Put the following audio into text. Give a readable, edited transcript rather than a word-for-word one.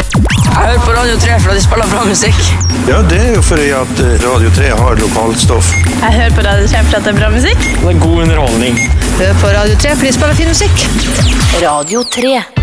Jeg hører på Radio 3 for at de spiller bra musikk. Ja, det jo fordi at Radio 3 har lokalstoff. Jeg hører på Radio 3 for at det bra musikk. Det god underholdning. Hør på Radio 3 for de spiller fin musikk. Radio 3.